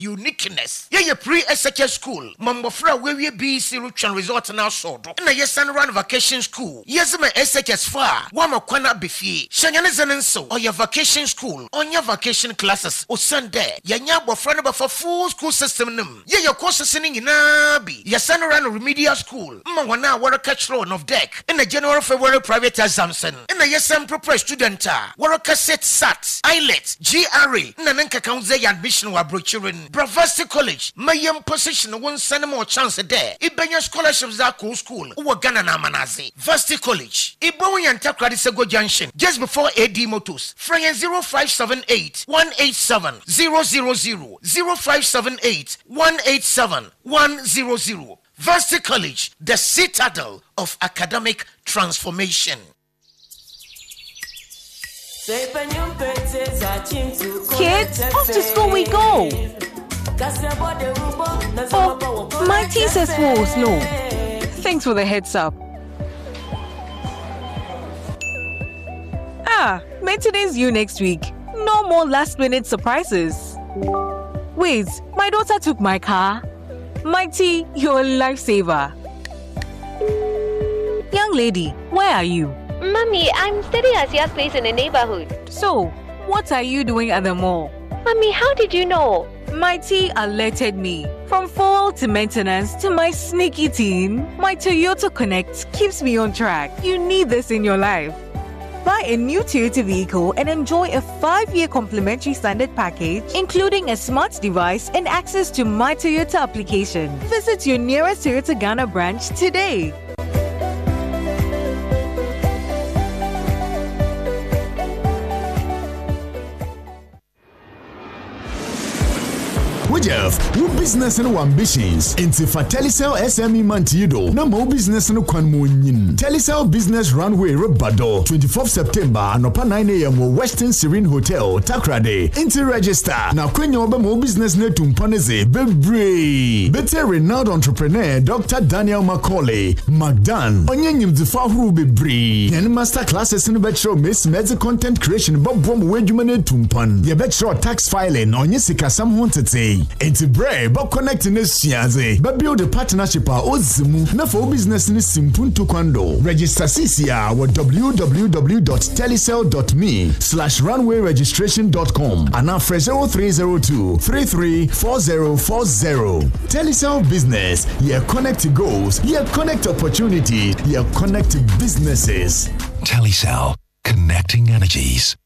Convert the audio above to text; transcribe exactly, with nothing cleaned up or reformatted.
uniqueness. Yeah, yeah, pre-S H S school. Mambofra where we be see Ruchan resort now so. Na yes and run vacation school. Yes, my S H S far. Wama kwana bifi. Shanyane so. Or your vacation school. On your vacation classes. O Sunday. Yanya bofrana ba for full school system num. Yeah, your courses in inabi. Yes and run remedial school. Mma wana wara catch loan of deck. In the January February private examson. In the yes and proper student. Wara cassette sat. Islet. G R A. Nananka kaunze admission wa brochurin. Bravasti College. Mayem position one send more chance there. Ibenya scholarships that cool school. Uwa Ghana na manazi. Vasti College. Ibo yanta Kradisego Junction. Just before A D Motors. Fryan zero five seven eight one eight seven zero zero zero zero five seven eight one eight seven one zero zero. Vasti College, the citadel of academic transformation. Kids, off to school we go. Oh, my tea says full slow. Thanks for the heads up. Ah, maintenance you next week. No more last minute surprises. Wait, my daughter took my car. Mighty, you're a lifesaver. Young lady, where are you? Mummy, I'm studying at Asia's place in the neighborhood. So, what are you doing at the mall? Mummy, how did you know? Mighty alerted me. From fuel to maintenance to my sneaky teen, my Toyota Connect keeps me on track. You need this in your life. Buy a new Toyota vehicle and enjoy a five-year complimentary standard package, including a smart device and access to My Toyota application. Visit your nearest Toyota Ghana branch today. Jeff, who business and ambitions into for Telecel S M E Mantido. No more business and Kwanmoon. Telecel Business Runway Rebado, twenty-fourth September, and upon nine a m Western Serene Hotel, Takrade. Into register. Now, Queen Yoba more business net to Mpanese, Bebre. Better renowned entrepreneur, Doctor Daniel Macaulay, McDan, Onyenyim Zifahu Bebre. And master classes in the Bachelor Miss Meds content creation, Bob Brom Wedumane Tumpan. Your Bachelor tax filing on Yesika Sam Wanted. Enti bre ba connect ne siaze ba build a partnership a ozimu na for business ni simpunto kwando register cca with w w w dot telecel dot me slash runway registration dot com and now fresh zero three zero two three three four zero four zero. Telecel Business, yeah, connect goals, yeah, connect opportunity, yeah, connect businesses. Telecel, connecting energies.